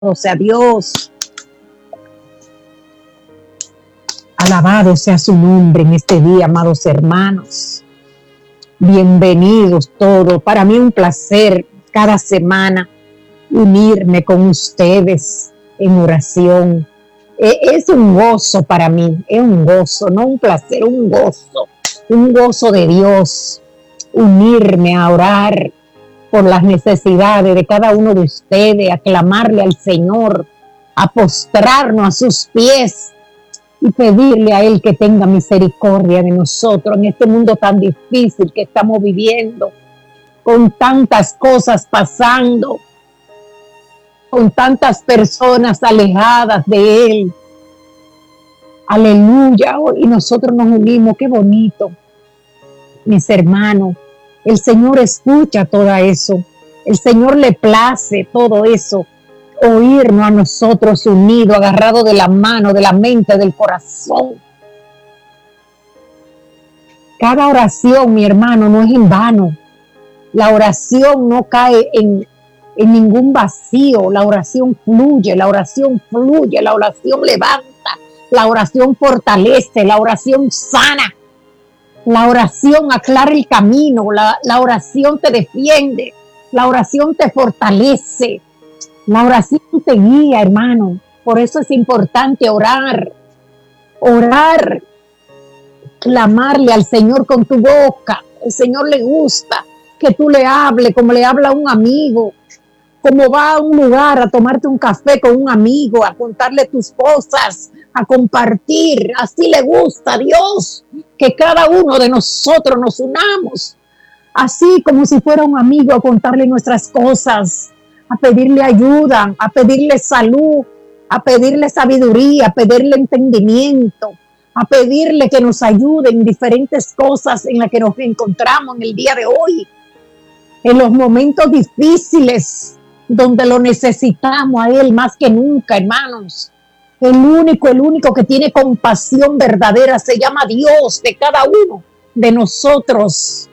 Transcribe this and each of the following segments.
sea Dios, alabado sea su nombre en este día, amados hermanos. Bienvenidos todos. Para mí es un placer cada semana unirme con ustedes en oración. Es un gozo para mí, es un gozo, no un placer, un gozo de Dios, unirme a orar por las necesidades de cada uno de ustedes, a clamarle al Señor, a postrarnos a sus pies y pedirle a Él que tenga misericordia de nosotros en este mundo tan difícil que estamos viviendo, con tantas cosas pasando, con tantas personas alejadas de Él. Aleluya, y nosotros nos unimos, qué bonito, mis hermanos. El Señor escucha todo eso, el Señor le place todo eso, oírnos a nosotros unidos, agarrados de la mano, de la mente, del corazón. Cada oración, mi hermano, no es en vano. La oración no cae en ningún vacío. La oración fluye, la oración levanta, la oración fortalece, la oración sana. La oración aclara el camino, la oración te defiende, la oración te fortalece, la oración te guía, hermano. Por eso es importante orar, clamarle al Señor con tu boca. El Señor le gusta que tú le hables como le habla a un amigo, como va a un lugar a tomarte un café con un amigo, a contarle tus cosas, a compartir. Así le gusta a Dios que cada uno de nosotros nos unamos, así como si fuera un amigo, a contarle nuestras cosas, a pedirle ayuda, a pedirle salud, a pedirle sabiduría, a pedirle entendimiento, a pedirle que nos ayude en diferentes cosas en las que nos encontramos en el día de hoy, en los momentos difíciles donde lo necesitamos a Él más que nunca, hermanos. El único que tiene compasión verdadera se llama Dios de cada uno de nosotros.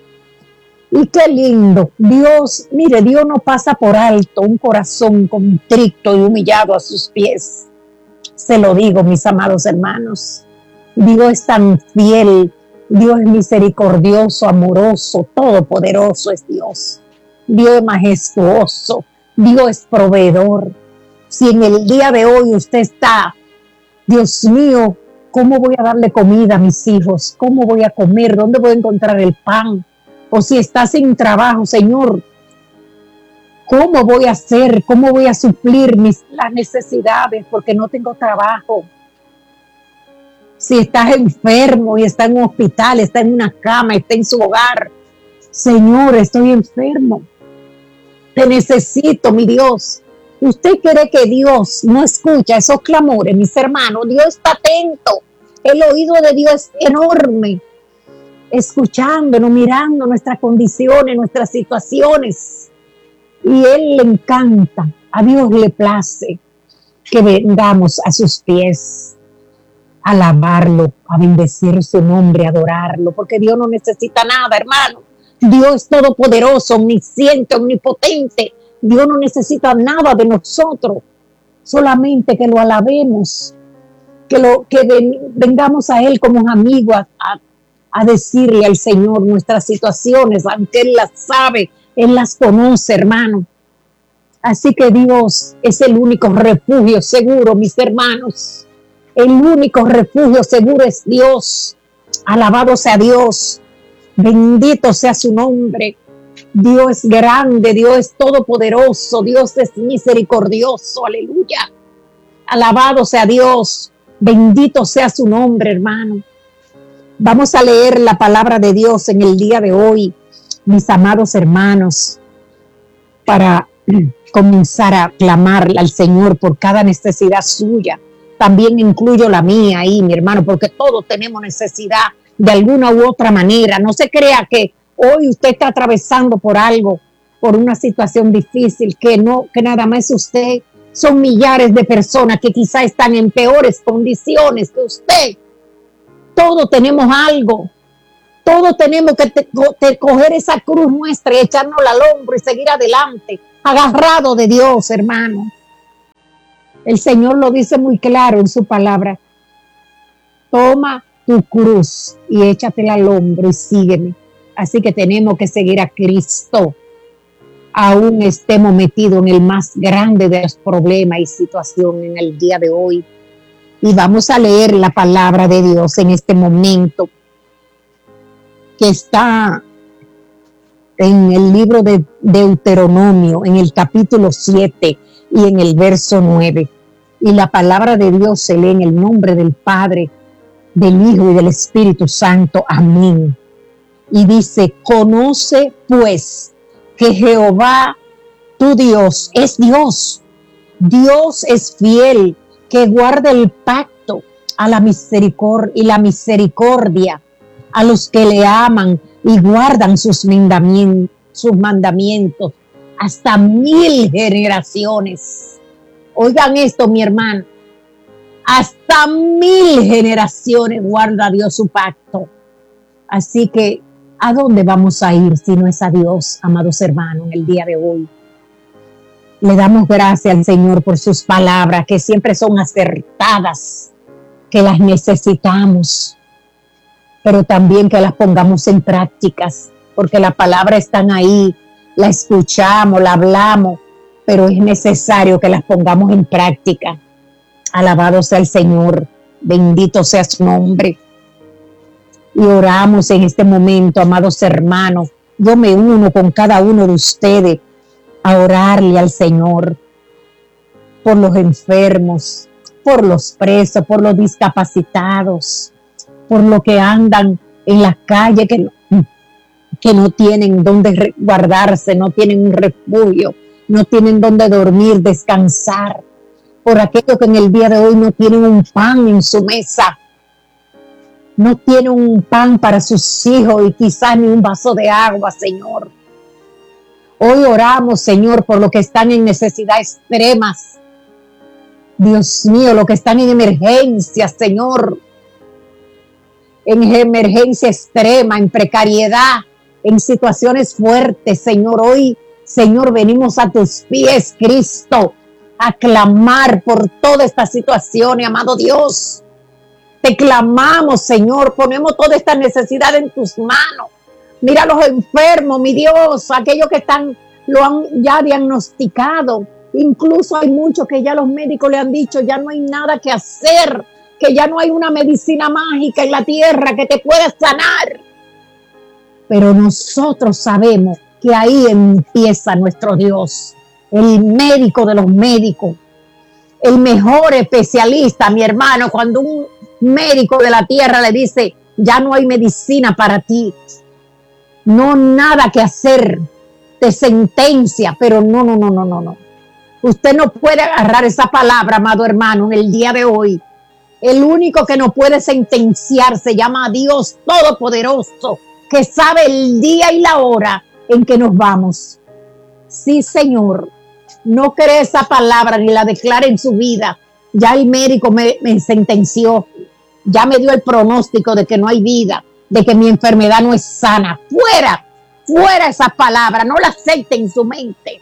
Y qué lindo. Dios, mire, Dios no pasa por alto un corazón contrito y humillado a sus pies. Se lo digo, mis amados hermanos. Dios es tan fiel. Dios es misericordioso, amoroso, todopoderoso es Dios. Dios es majestuoso. Dios es proveedor. Si en el día de hoy usted está, Dios mío, ¿cómo voy a darle comida a mis hijos? ¿Cómo voy a comer? ¿Dónde voy a encontrar el pan? O si está sin trabajo, Señor, ¿cómo voy a hacer? ¿Cómo voy a suplir las necesidades? Porque no tengo trabajo. Si estás enfermo y está en un hospital, está en una cama, está en su hogar, Señor, estoy enfermo. Te necesito, mi Dios. ¿Usted cree que Dios no escucha esos clamores, mis hermanos? Dios está atento. El oído de Dios es enorme, escuchándonos, mirando nuestras condiciones, nuestras situaciones. Y Él le encanta, a Dios le place que vengamos a sus pies, a alabarlo, a bendecir su nombre, a adorarlo, porque Dios no necesita nada, hermano. Dios es todopoderoso, omnisciente, omnipotente. Dios no necesita nada de nosotros, solamente que lo alabemos, que vengamos a Él como amigos a decirle al Señor nuestras situaciones, aunque Él las sabe, Él las conoce, hermano. Así que Dios es el único refugio seguro, mis hermanos. El único refugio seguro es Dios. Alabado sea Dios. Bendito sea su nombre. Dios es grande, Dios es todopoderoso, Dios es misericordioso, aleluya. Alabado sea Dios, bendito sea su nombre, hermano. Vamos a leer la palabra de Dios en el día de hoy, mis amados hermanos, para comenzar a clamar al Señor por cada necesidad suya. También incluyo la mía ahí, mi hermano, porque todos tenemos necesidad de alguna u otra manera. No se crea que hoy usted está atravesando por algo, por una situación difícil, que nada más usted. Son millares de personas que quizá están en peores condiciones que usted. Todos tenemos algo. Todos tenemos que coger esa cruz nuestra y echárnosla al hombro y seguir adelante, agarrado de Dios, hermano. El Señor lo dice muy claro en su palabra. Toma tu cruz y échatela al hombro y sígueme. Así que tenemos que seguir a Cristo, aún estemos metidos en el más grande de los problemas y situaciones en el día de hoy. Y vamos a leer la palabra de Dios en este momento, que está en el libro de Deuteronomio, en el capítulo 7 y en el verso 9. Y la palabra de Dios se lee en el nombre del Padre, del Hijo y del Espíritu Santo. Amén. Y dice: conoce pues que Jehová tu Dios es Dios. Dios es fiel, que guarda el pacto a la misericordia y la misericordia a los que le aman y guardan sus mandamientos hasta 1000 generaciones. Oigan esto, mi hermano. Hasta 1000 generaciones guarda Dios su pacto. Así que, ¿a dónde vamos a ir si no es a Dios, amados hermanos, en el día de hoy? Le damos gracias al Señor por sus palabras, que siempre son acertadas, que las necesitamos, pero también que las pongamos en prácticas, porque las palabras están ahí, la escuchamos, la hablamos, pero es necesario que las pongamos en práctica. Alabado sea el Señor, bendito sea su nombre. Y oramos en este momento, amados hermanos. Yo me uno con cada uno de ustedes a orarle al Señor por los enfermos, por los presos, por los discapacitados, por los que andan en la calle, que no tienen dónde guardarse, no tienen un refugio, no tienen dónde dormir, descansar, por aquellos que en el día de hoy no tienen un pan en su mesa, no tienen un pan para sus hijos y quizás ni un vaso de agua, Señor. Hoy oramos, Señor, por los que están en necesidad extremas. Dios mío, los que están en emergencia, Señor, en emergencia extrema, en precariedad, en situaciones fuertes, Señor. Hoy, Señor, venimos a tus pies, Cristo, a clamar por toda esta situación, amado Dios. Te clamamos, Señor, ponemos toda esta necesidad en tus manos. Mira a los enfermos, mi Dios, aquellos que lo han ya diagnosticado. Incluso hay muchos que ya los médicos le han dicho, ya no hay nada que hacer, que ya no hay una medicina mágica en la tierra que te pueda sanar. Pero nosotros sabemos que ahí empieza nuestro Dios, el médico de los médicos, el mejor especialista, mi hermano. Cuando un médico de la tierra le dice, ya no hay medicina para ti, no nada que hacer, te sentencia, pero no. Usted no puede agarrar esa palabra, amado hermano, en el día de hoy. El único que nos puede sentenciar se llama Dios Todopoderoso, que sabe el día y la hora en que nos vamos. Sí, Señor, no cree esa palabra ni la declare en su vida. Ya el médico me sentenció, ya me dio el pronóstico de que no hay vida, de que mi enfermedad no es sana. Fuera esa palabra, no la acepte en su mente.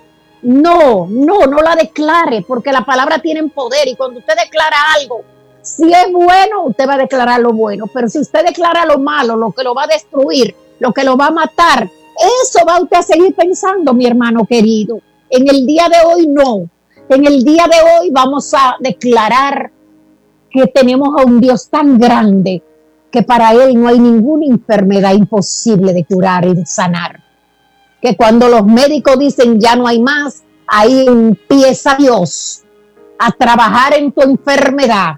No la declare, porque la palabra tiene poder, y cuando usted declara algo, si es bueno, usted va a declarar lo bueno, pero si usted declara lo malo, lo que lo va a destruir, lo que lo va a matar, eso va usted a seguir pensando, mi hermano querido. En el día de hoy no. En el día de hoy vamos a declarar que tenemos a un Dios tan grande que para Él no hay ninguna enfermedad imposible de curar y de sanar. Que cuando los médicos dicen ya no hay más, ahí empieza Dios a trabajar en tu enfermedad,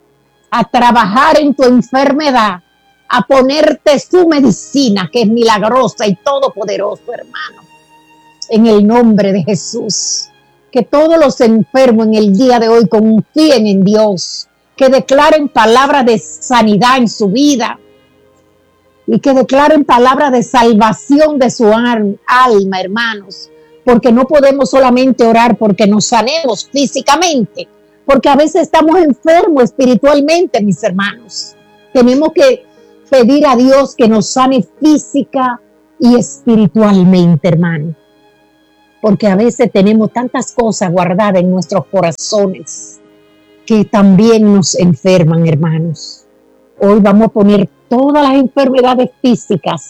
a ponerte su medicina, que es milagrosa y todopoderoso, hermano. En el nombre de Jesús, que todos los enfermos en el día de hoy confíen en Dios, que declaren palabras de sanidad en su vida y que declaren palabras de salvación de su alma, hermanos, porque no podemos solamente orar porque nos sanemos físicamente, porque a veces estamos enfermos espiritualmente, mis hermanos. Tenemos que pedir a Dios que nos sane física y espiritualmente, hermano, porque a veces tenemos tantas cosas guardadas en nuestros corazones que también nos enferman, hermanos. Hoy vamos a poner todas las enfermedades físicas,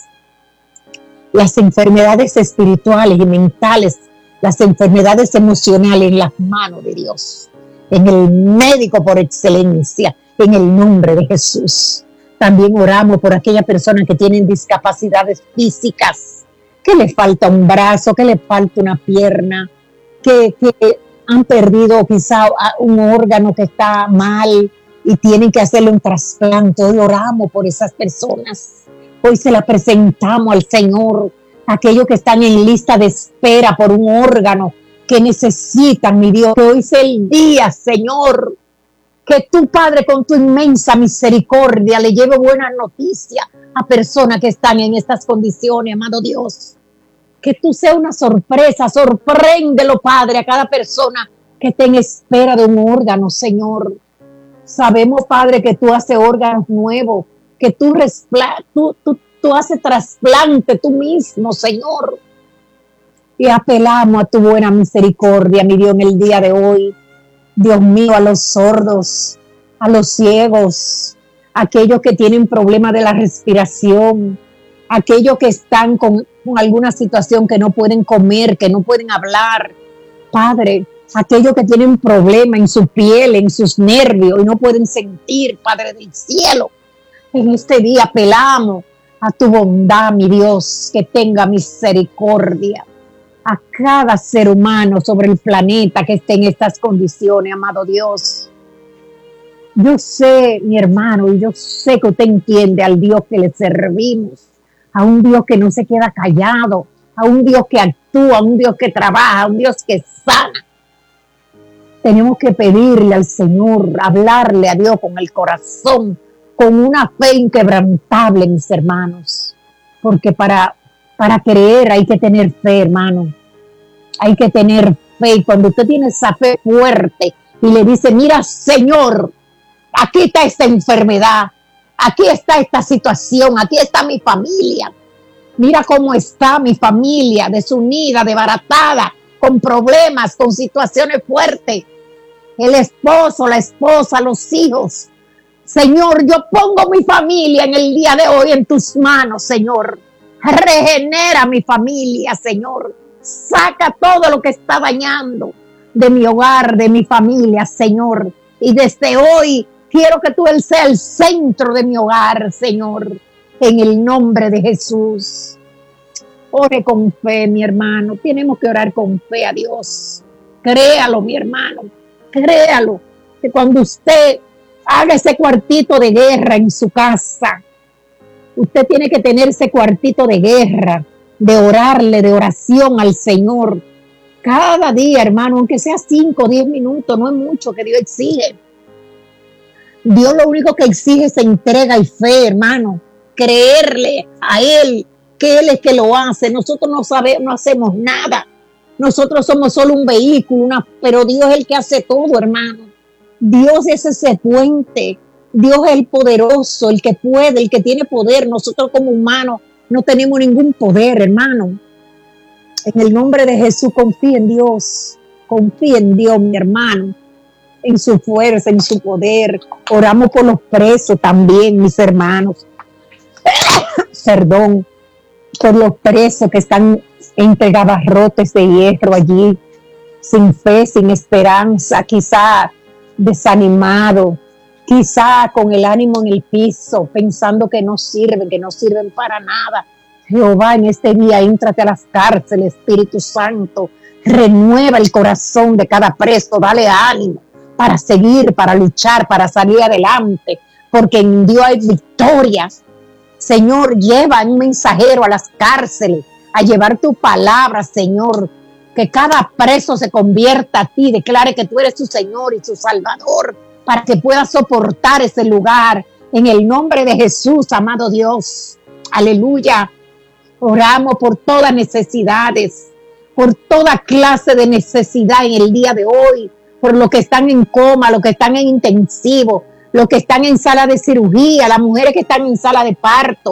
las enfermedades espirituales y mentales, las enfermedades emocionales en las manos de Dios, en el médico por excelencia, en el nombre de Jesús. También oramos por aquellas personas que tienen discapacidades físicas, que le falta un brazo, que le falta una pierna, que han perdido quizá un órgano que está mal y tienen que hacerle un trasplante. Hoy oramos por esas personas. Hoy se la presentamos al Señor, aquellos que están en lista de espera por un órgano que necesitan, mi Dios. Que hoy sea el día, Señor, que tu Padre con tu inmensa misericordia le lleve buenas noticias a personas que están en estas condiciones, amado Dios. Que tú seas una sorpresa, sorpréndelo, Padre, a cada persona que esté en espera de un órgano, Señor. Sabemos, Padre, que tú haces órganos nuevos, que tú haces trasplante tú mismo, Señor. Y apelamos a tu buena misericordia, mi Dios, en el día de hoy. Dios mío, a los sordos, a los ciegos, a aquellos que tienen problemas de la respiración, a aquellos que están con alguna situación que no pueden comer, que no pueden hablar. Padre, aquellos que tienen problemas en su piel, en sus nervios y no pueden sentir, Padre del cielo. En este día apelamos a tu bondad, mi Dios, que tenga misericordia a cada ser humano sobre el planeta que esté en estas condiciones, amado Dios. Yo sé, mi hermano, y yo sé que usted entiende al Dios que le servimos, a un Dios que no se queda callado, a un Dios que actúa, a un Dios que trabaja, a un Dios que sana. Tenemos que pedirle al Señor, hablarle a Dios con el corazón, con una fe inquebrantable, mis hermanos, porque para creer hay que tener fe, hermano. Hay que tener fe. Y cuando usted tiene esa fe fuerte y le dice, mira, Señor, aquí está esta enfermedad, aquí está esta situación, aquí está mi familia. Mira cómo está mi familia, desunida, desbaratada, con problemas, con situaciones fuertes. El esposo, la esposa, los hijos. Señor, yo pongo mi familia en el día de hoy en tus manos, Señor. Regenera mi familia, Señor. Saca todo lo que está dañando de mi hogar, de mi familia, Señor. Y desde hoy quiero que tú seas el centro de mi hogar, Señor. En el nombre de Jesús. Ore con fe, mi hermano. Tenemos que orar con fe a Dios. Créalo, mi hermano. Créalo. Que cuando usted haga ese cuartito de guerra en su casa, usted tiene que tener ese cuartito de guerra, de orarle, de oración al Señor. Cada día, hermano, aunque sea 5 o 10 minutos, no es mucho que Dios exige. Dios lo único que exige es entrega y fe, hermano. Creerle a Él, que Él es que lo hace. Nosotros no hacemos nada. Nosotros somos solo un vehículo, pero Dios es el que hace todo, hermano. Dios es ese puente. Dios es el poderoso, el que puede, el que tiene poder. Nosotros como humanos no tenemos ningún poder, hermano. En el nombre de Jesús, confía en Dios. Confía en Dios, mi hermano. En su fuerza, en su poder. Oramos por los presos también, mis hermanos. Perdón. Por los presos que están entre garrotes de hierro allí, sin fe, sin esperanza, quizá desanimado, quizá con el ánimo en el piso, pensando que no sirven para nada. Jehová, en este día, éntrate a las cárceles, Espíritu Santo, renueva el corazón de cada preso, dale ánimo para seguir, para luchar, para salir adelante, porque en Dios hay victorias. Señor, lleva un mensajero a las cárceles a llevar tu palabra, Señor, que cada preso se convierta a ti, declare que tú eres su Señor y su Salvador, para que pueda soportar ese lugar, en el nombre de Jesús, amado Dios. Aleluya. Oramos por todas necesidades, por toda clase de necesidad en el día de hoy, por los que están en coma, los que están en intensivo, los que están en sala de cirugía, las mujeres que están en sala de parto,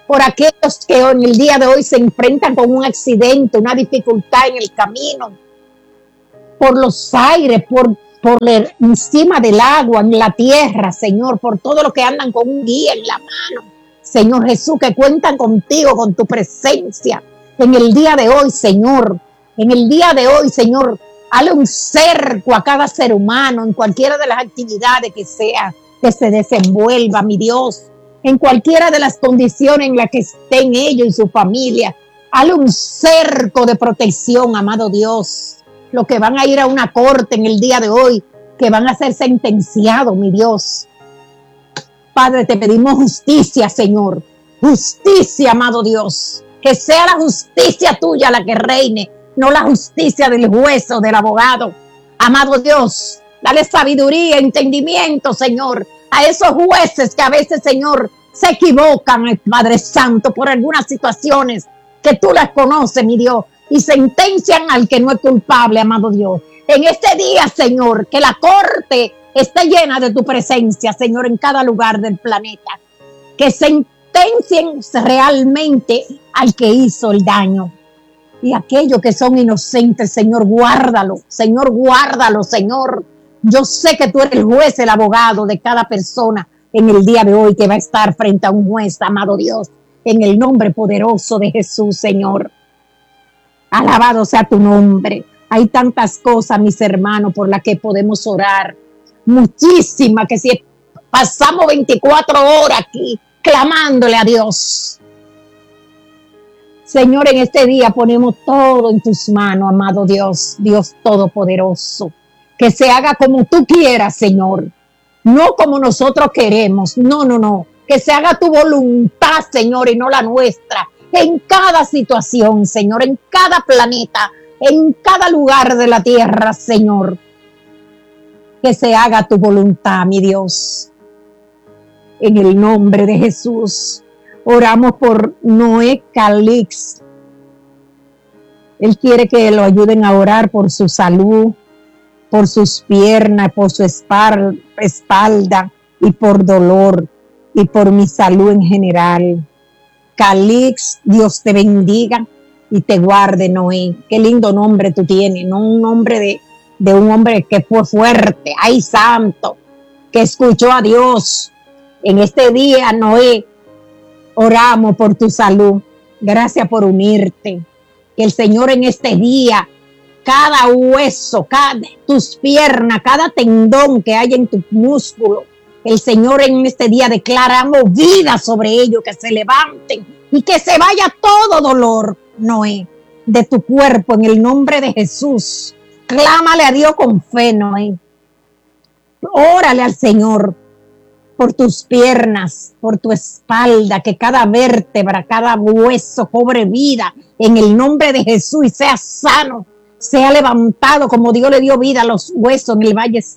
por aquellos que en el día de hoy se enfrentan con un accidente, una dificultad en el camino, por los aires, por encima del agua, en la tierra, Señor, por todo lo que andan con un guía en la mano. Señor Jesús, que cuentan contigo, con tu presencia. En el día de hoy, Señor, en el día de hoy, Señor, hale un cerco a cada ser humano en cualquiera de las actividades que sea, que se desenvuelva, mi Dios, en cualquiera de las condiciones en las que estén ellos y su familia. Hale un cerco de protección, amado Dios. Los que van a ir a una corte en el día de hoy, que van a ser sentenciados, mi Dios. Padre, te pedimos justicia, Señor. Justicia, amado Dios. Que sea la justicia tuya la que reine, no la justicia del juez o del abogado. Amado Dios, dale sabiduría, entendimiento, Señor, a esos jueces que a veces, Señor, se equivocan, Padre Santo, por algunas situaciones que tú las conoces, mi Dios, y sentencian al que no es culpable, amado Dios. En este día, Señor, que la corte esté llena de tu presencia, Señor, en cada lugar del planeta. Que sentencien realmente al que hizo el daño. Y aquellos que son inocentes, Señor, guárdalo. Señor, guárdalo, Señor. Yo sé que tú eres el juez, el abogado de cada persona en el día de hoy que va a estar frente a un juez, amado Dios. En el nombre poderoso de Jesús, Señor. Alabado sea tu nombre. Hay tantas cosas, mis hermanos, por las que podemos orar. Muchísimas, que si pasamos 24 horas aquí clamándole a Dios. Señor, en este día ponemos todo en tus manos, amado Dios, Dios Todopoderoso. Que se haga como tú quieras, Señor. No como nosotros queremos. No, no, no. Que se haga tu voluntad, Señor, y no la nuestra. En cada situación, Señor, en cada planeta, en cada lugar de la tierra, Señor. Que se haga tu voluntad, mi Dios. En el nombre de Jesús. Oramos por Noé Calix. Él quiere que lo ayuden a orar por su salud, por sus piernas, por su espalda y por dolor y por mi salud en general. Calix, Dios te bendiga y te guarde, Noé. Qué lindo nombre tú tienes, no un nombre de un hombre que fue fuerte, ay santo, que escuchó a Dios. En este día, Noé, oramos por tu salud. Gracias por unirte. Que el Señor en este día, cada hueso, tus piernas, cada tendón que hay en tu músculo, el Señor en este día declaramos vida sobre ellos, que se levanten y que se vaya todo dolor, Noé, de tu cuerpo en el nombre de Jesús. Clámale a Dios con fe, Noé. Órale al Señor por tus piernas, por tu espalda, que cada vértebra, cada hueso cobre vida en el nombre de Jesús y sea sano, sea levantado como Dios le dio vida a los huesos en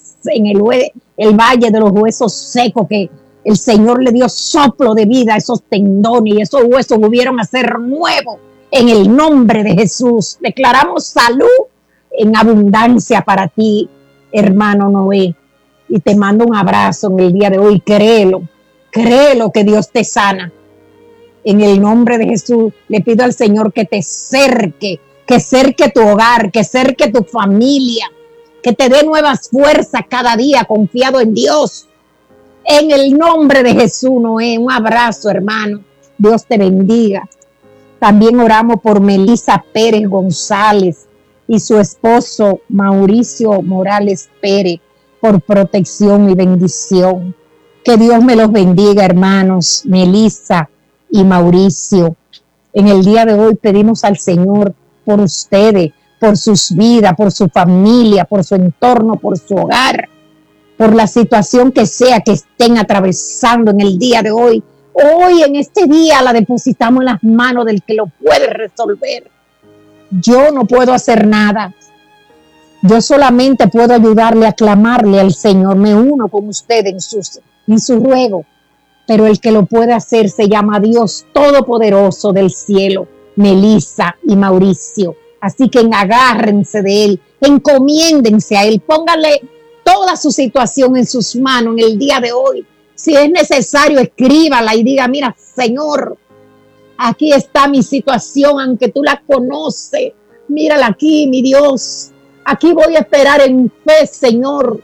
el valle de los huesos secos, que el Señor le dio soplo de vida a esos tendones y esos huesos volvieron a ser nuevos en el nombre de Jesús. Declaramos salud en abundancia para ti, hermano Noé. Y te mando un abrazo en el día de hoy. Créelo que Dios te sana. En el nombre de Jesús le pido al Señor que te cerque, que cerque tu hogar, que cerque tu familia, que te dé nuevas fuerzas cada día confiado en Dios. En el nombre de Jesús, Noé, un abrazo, hermano. Dios te bendiga. También oramos por Melissa Pérez González y su esposo Mauricio Morales Pérez, por protección y bendición. Que Dios me los bendiga, hermanos, Melissa y Mauricio. En el día de hoy pedimos al Señor por ustedes, por sus vidas, por su familia, por su entorno, por su hogar, por la situación que sea que estén atravesando en el día de hoy. Hoy, en este día, la depositamos en las manos del que lo puede resolver. Yo no puedo hacer nada. Yo solamente puedo ayudarle a clamarle al Señor. Me uno con usted en su ruego. Pero el que lo puede hacer se llama Dios Todopoderoso del cielo, Melissa y Mauricio. Así que agárrense de Él, encomiéndense a Él, pónganle toda su situación en sus manos en el día de hoy. Si es necesario, escríbala y diga, mira, Señor, Aquí está mi situación, aunque tú la conoces. Mírala aquí, mi Dios. Aquí voy a esperar en fe, Señor.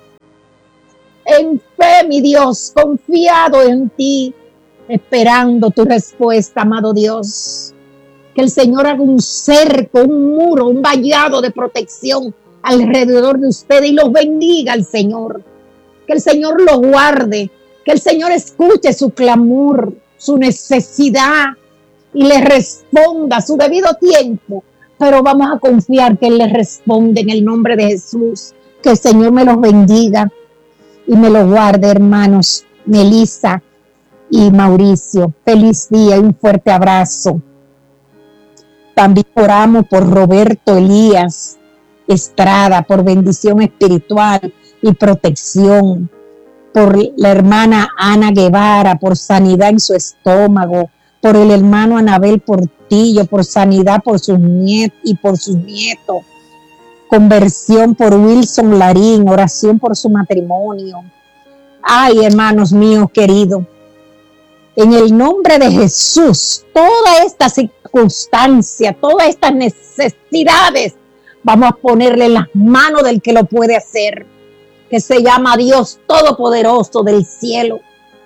En fe, mi Dios, confiado en ti, esperando tu respuesta, amado Dios. Que el Señor haga un cerco, un muro, un vallado de protección alrededor de ustedes y los bendiga al Señor. Que el Señor los guarde, que el Señor escuche su clamor, su necesidad y le responda a su debido tiempo. Pero vamos a confiar que Él les responde en el nombre de Jesús. Que el Señor me los bendiga y me los guarde, hermanos Melissa y Mauricio. Feliz día y un fuerte abrazo. También oramos por Roberto Elías Estrada, por bendición espiritual y protección. Por la hermana Ana Guevara, por sanidad en su estómago. Por el hermano Anabel Portillo, por sanidad por sus nietos y por sus nietos. Conversión por Wilson Larín, oración por su matrimonio. Ay, hermanos míos queridos, en el nombre de Jesús, toda esta circunstancia, todas estas necesidades, vamos a ponerle en las manos del que lo puede hacer, que se llama Dios Todopoderoso del cielo.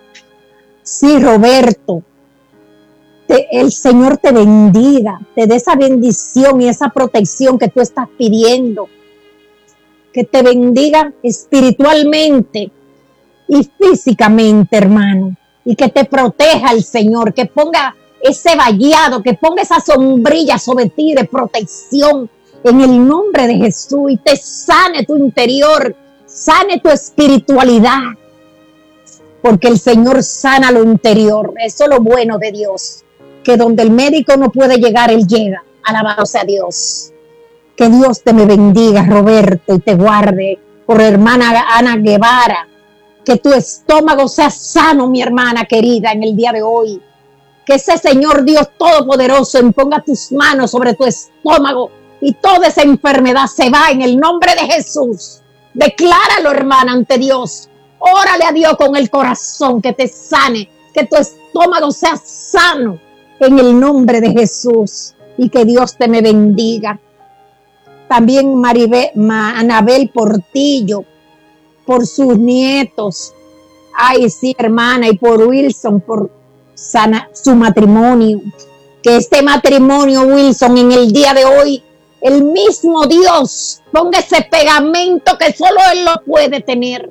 Sí, Roberto, el Señor te bendiga, te dé esa bendición y esa protección que tú estás pidiendo. Que te bendiga espiritualmente y físicamente, hermano. Y que te proteja el Señor, que ponga ese vallado, que ponga esa sombrilla sobre ti de protección en el nombre de Jesús y te sane tu interior, sane tu espiritualidad. Porque el Señor sana lo interior. Eso es lo bueno de Dios. Que donde el médico no puede llegar, Él llega. Alabado sea Dios. Que Dios te me bendiga, Roberto, y te guarde. Por hermana Ana Guevara. Que tu estómago sea sano, mi hermana querida, en el día de hoy. Que ese Señor Dios Todopoderoso imponga tus manos sobre tu estómago y toda esa enfermedad se va en el nombre de Jesús. Decláralo, hermana, ante Dios. Órale a Dios con el corazón que te sane, que tu estómago sea sano en el nombre de Jesús y que Dios te me bendiga. También Anabel Portillo, por sus nietos. Ay, sí, hermana, y por Wilson, por su matrimonio. Que este matrimonio, Wilson, en el día de hoy, el mismo Dios ponga ese pegamento que solo Él lo puede tener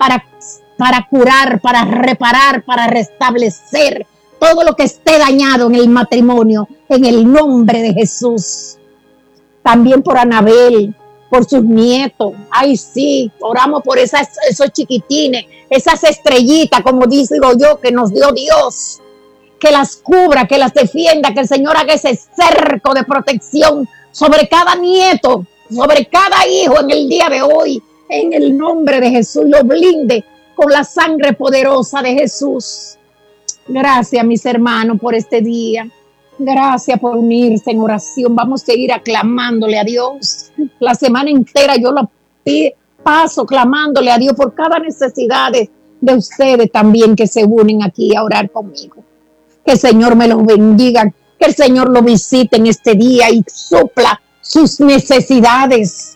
para curar, para reparar, para restablecer todo lo que esté dañado en el matrimonio, en el nombre de Jesús. También por Anabel, por sus nietos. Ay, sí, oramos por esos chiquitines, esas estrellitas, como digo yo, que nos dio Dios. Que las cubra, que las defienda, que el Señor haga ese cerco de protección sobre cada nieto, sobre cada hijo en el día de hoy, en el nombre de Jesús, lo blinde con la sangre poderosa de Jesús. Gracias, mis hermanos, por este día. Gracias por unirse en oración. Vamos a seguir aclamándole a Dios. La semana entera yo lo paso clamándole a Dios por cada necesidad de ustedes también que se unen aquí a orar conmigo. Que el Señor me los bendiga, que el Señor los visite en este día y supla sus necesidades.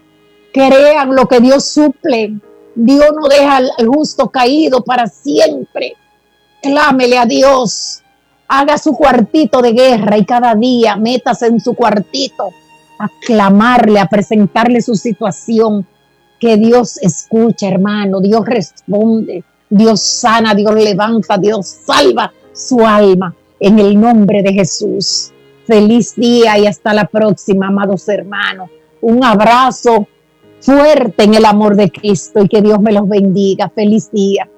Crean lo que Dios suple. Dios no deja al justo caído para siempre. Clámele a Dios. Haga su cuartito de guerra y cada día métase en su cuartito a clamarle, a presentarle su situación. Que Dios escucha, hermano. Dios responde. Dios sana, Dios levanta, Dios salva su alma en el nombre de Jesús. Feliz día y hasta la próxima, amados hermanos. Un abrazo fuerte en el amor de Cristo y que Dios me los bendiga. Feliz día.